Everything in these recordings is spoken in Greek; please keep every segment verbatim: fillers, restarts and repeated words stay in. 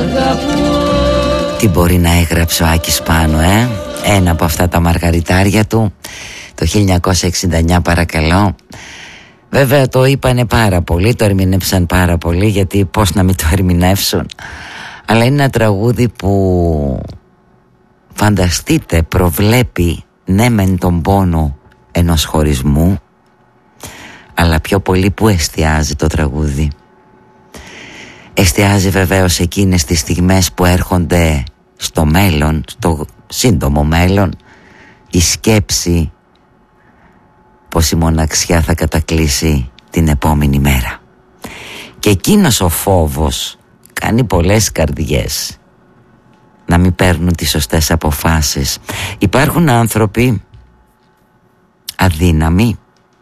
Τι μπορεί να έγραψε ο Άκης πάνω, ε? Ένα από αυτά τα μαργαριτάρια του το χίλια εννιακόσια εξήντα εννιά, παρακαλώ. Βέβαια το είπανε πάρα πολύ, το ερμηνεύσαν πάρα πολύ, γιατί πώς να μην το ερμηνεύσουν. Αλλά είναι ένα τραγούδι που, φανταστείτε, προβλέπει ναι μεν τον πόνο ενός χωρισμού, αλλά πιο πολύ που εστιάζει το τραγούδι. Εστιάζει βεβαίως εκείνες τις στιγμές που έρχονται στο μέλλον, στο σύντομο μέλλον, η σκέψη πως η μοναξιά θα κατακλείσει την επόμενη μέρα. Και εκείνος ο φόβος κάνει πολλές καρδιές να μην παίρνουν τις σωστές αποφάσεις. Υπάρχουν άνθρωποι αδύναμοι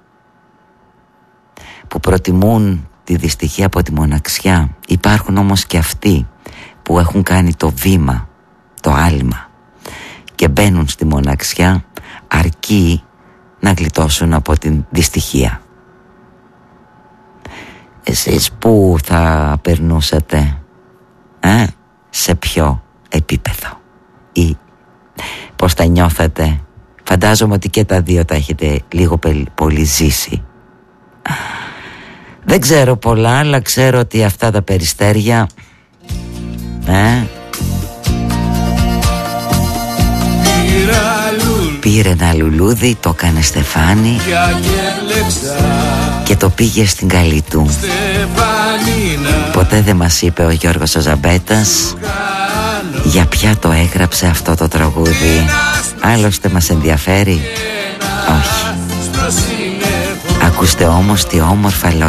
που προτιμούν τη δυστυχία από τη μοναξιά. Υπάρχουν όμως και αυτοί που έχουν κάνει το βήμα, το άλμα, και μπαίνουν στη μοναξιά αρκεί να γλιτώσουν από την δυστυχία. Εσείς πού θα περνούσατε, ε? Σε ποιο επίπεδο ή πώς θα νιώθετε? Φαντάζομαι ότι και τα δύο τα έχετε λίγο πολύ ζήσει. Δεν ξέρω πολλά, αλλά ξέρω ότι αυτά τα περιστέρια, ε? Πήρε ένα λουλούδι, το έκανε στεφάνι και το πήγε στην καλή του. Ποτέ δεν μας είπε ο Γιώργος ο Ζαμπέτας για ποια το έγραψε αυτό το τραγούδι. Άλλωστε μας ενδιαφέρει? Όχι. Ακούστε όμως τι όμορφα λόγια.